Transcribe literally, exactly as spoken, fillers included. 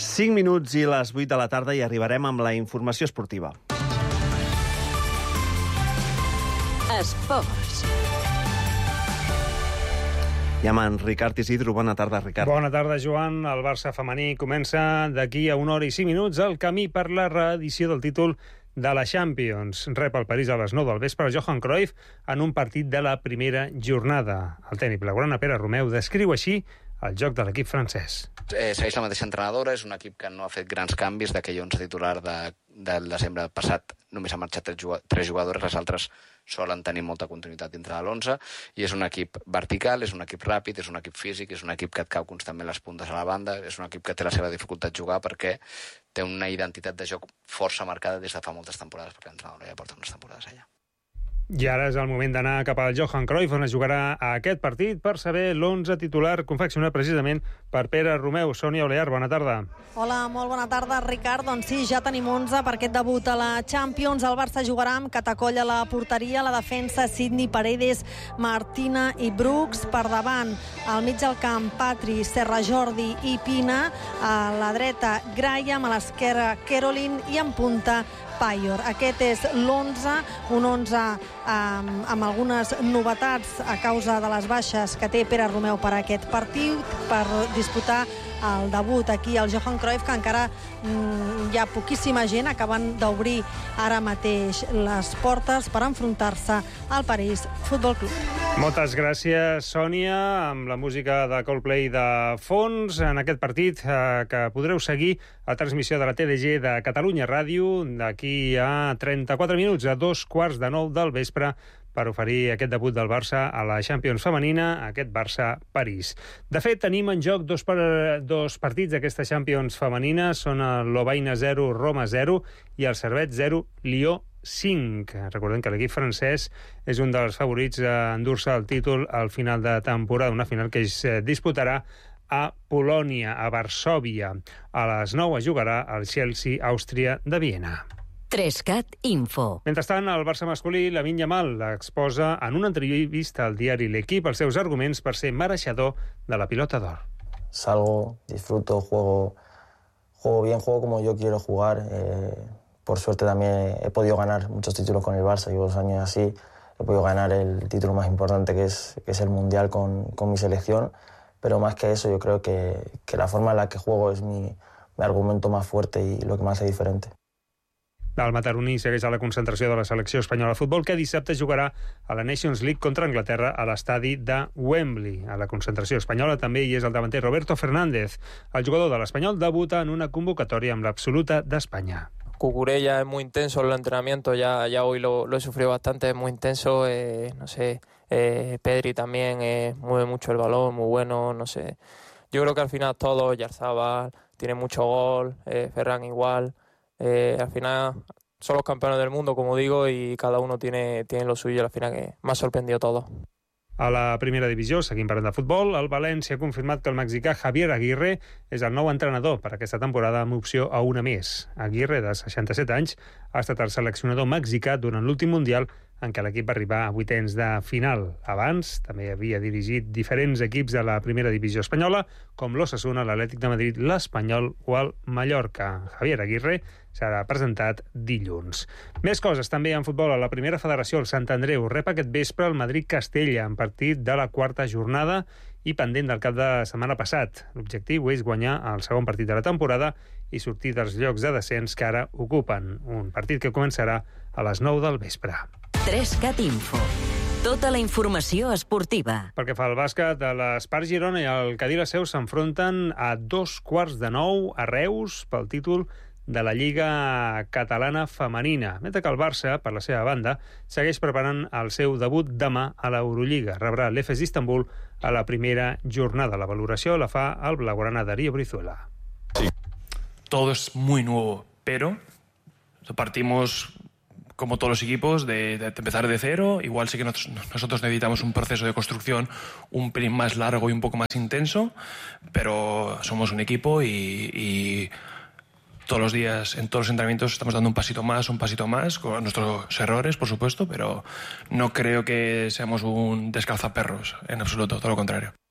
cinc minuts i les vuit de la tarda i arribarem amb la informació esportiva. Esports. I amb en Ricard Isidro. Bona tarda, Ricard. Bona tarda, Joan. El Barça femení comença d'aquí a una hora i cinc minuts el camí per la reedició del títol de la Champions. Rep el París a les nou del vespre Johan Cruyff en un partit de la primera jornada. El tècnic blaugrana Pere Romeu descriu així el joc de l'equip francès. Eh, segueix la mateixa entrenadora, és un equip que no ha fet grans canvis, d'aquell onze titular de, del desembre passat només ha marxat tres jugadores, les altres solen tenir molta continuïtat dintre de l'onze, i és un equip vertical, és un equip ràpid, és un equip físic, és un equip que et cau constantment les puntes a la banda, és un equip que té la seva dificultat jugar perquè té una identitat de joc força marcada des de fa moltes temporades, perquè l'entrenador ja porta unes temporades allà. I ara és el moment d'anar cap al Johan Cruyff, on es jugarà a aquest partit per saber l'onze titular confeccionat precisament per Pere Romeu. Sònia Olear, bona tarda. Hola, molt bona tarda, Ricard. Doncs sí, ja tenim onze per aquest debut a la Champions. El Barça jugarà amb Catacoll a la porteria, la defensa Sidney, Paredes, Martina i Brooks. Per davant, al mig del camp, Patri, Serra Jordi i Pina. A la dreta, Graham, a l'esquerra, Caroline i en punta, Payor. Aquest és l'onze, un onze amb, amb algunes novetats a causa de les baixes que té Pere Romeu per a aquest partit, per disputar el debut aquí al Johan Cruyff, que encara mm, hi ha poquíssima gent, acaben d'obrir ara mateix les portes per enfrontar-se al París Futbol Club. Moltes gràcies, Sònia, amb la música de Coldplay de fons en aquest partit eh, que podreu seguir a transmissió de la T D G de Catalunya Ràdio d'aquí a trenta-quatre minuts, a dos quarts de nou del vespre, per oferir aquest debut del Barça a la Champions femenina, aquest Barça-París. De fet, tenim en joc dos, per, dos partits d'aquesta Champions femenina, són el Lovaina zero, Roma zero i el Servette zero, Lió cinc. Recordem que l'equip francès és un dels favorits a endur-se el títol al final de temporada, una final que es disputarà a Polònia, a Varsòvia. A les nou es jugarà el Chelsea-Àustria de Viena. Trescat Info. Mentrestant, el Barça masculí, Lamine Yamal, exposa en una entrevista al diari L'Equip els seus arguments per ser mereixedor de la Pilota d'Or. Salgo, disfruto, juego, juego bien, juego como yo quiero jugar. Eh, por suerte también he podido ganar muchos títulos con el Barça, llevo dos años así. He podido ganar el título más importante que es, que es el Mundial con, con mi selección. Pero más que eso, yo creo que, que la forma en la que juego es mi, mi argumento más fuerte y lo que me hace diferente. El mataroní segueix a la concentració de la selecció espanyola de futbol, que dissabte jugarà a la Nations League contra Anglaterra a l'estadi de Wembley. A la concentració espanyola també hi és el davanter Roberto Fernández. El jugador de l'Espanyol debuta en una convocatòria amb l'absoluta d'Espanya. Cucurella es muy intenso en el entrenamiento, ya, ya hoy lo, lo he sufrido bastante, es muy intenso, eh, no sé, eh, Pedri también eh, mueve mucho el balón, muy bueno, no sé. Yo creo que al final todos, Yarzabal tiene mucho gol, eh, Ferran igual. Eh, al final son los campeones del mundo, como digo, y cada uno tiene, tiene lo suyo. Al final que me ha sorprendido todo. A la primera divisió, seguim parlant de futbol, el València ha confirmat que el mexicà Javier Aguirre és el nou entrenador per aquesta temporada amb opció a una més. Aguirre, de seixanta-set anys, ha estat el seleccionador mexicà durant l'últim Mundial en què l'equip va arribar a vuitens de final. Abans també havia dirigit diferents equips de la primera divisió espanyola, com l'Osasuna, l'Atlètic de Madrid, l'Espanyol o el Mallorca. Javier Aguirre serà presentat dilluns. Més coses també en futbol. A la primera federació, el Sant Andreu rep aquest vespre el Madrid-Castella en partit de la quarta jornada i pendent del cap de setmana passat. L'objectiu és guanyar el segon partit de la temporada i sortir dels llocs de descens que ara ocupen. Un partit que començarà a les nou del vespre. Trescat Info. Tota la informació esportiva. Pel que fa al bàsquet, l'Espart Girona i el Cadira Seu s'enfronten a dos quarts de nou a Reus pel títol de la Lliga Catalana Femenina, mentre que el Barça, per la seva banda, segueix preparant el seu debut demà a l'Eurolliga. Rebrà l'Efes d'Istanbul a la primera jornada. La valoració la fa el blaugrana Darío Brizuela. Sí, todo es muy nuevo, pero partimos como todos los equipos, de, de empezar de cero. Igual sí que nosotros, nosotros necesitamos un proceso de construcción un pelín más largo y un poco más intenso, pero somos un equipo y, y todos los días, en todos los entrenamientos, estamos dando un pasito más, un pasito más, con nuestros errores, por supuesto, pero no creo que seamos un descalzaperros, en absoluto, todo lo contrario.